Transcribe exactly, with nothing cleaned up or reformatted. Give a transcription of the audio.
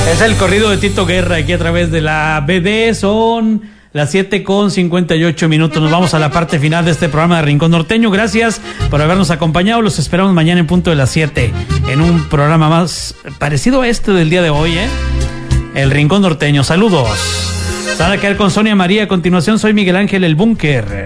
Es el corrido de Tito Guerra aquí a través de la B D. Son las siete con cincuenta y ocho minutos. Nos vamos a la parte final de este programa de Rincón Norteño. Gracias por habernos acompañado. Los esperamos mañana en punto de las siete en un programa más parecido a este del día de hoy, ¿eh? El Rincón Norteño. Saludos. Se van a quedar con Sonia María. A continuación, soy Miguel Ángel El Búnker.